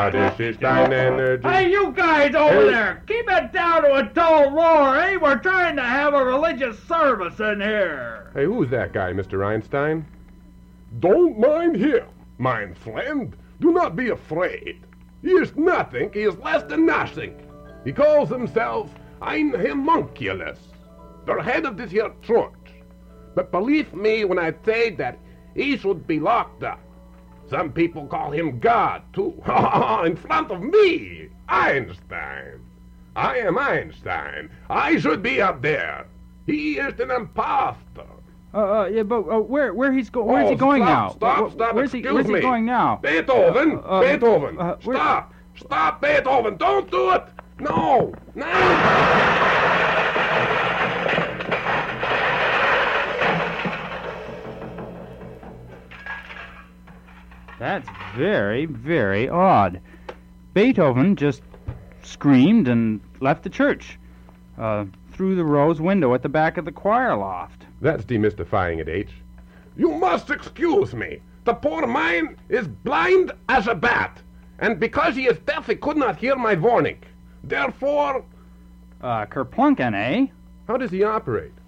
this is dein energy. Hey, you guys over there, keep it down to a dull roar, eh? We're trying to have a religious service in here. Hey, who's that guy, Mr. Einstein? Don't mind him, mein friend. Do not be afraid. He is nothing, he is less than nothing. He calls himself ein homunculus, the head of this here church. But believe me when I say that he should be locked up. Some people call him God, too. In front of me, Einstein. I am Einstein. I should be up there. He is an imposter. Yeah, but where he's going? Where's he going now? Stop! Where's he going now? Beethoven! Beethoven! Stop, Beethoven! Don't do it! No! That's very, very odd. Beethoven just screamed and left the church through the rose window at the back of the choir loft. That's demystifying it, H. You must excuse me. The poor man is blind as a bat, and because he is deaf, he could not hear my warning. Therefore... Kerplunken, eh? How does he operate?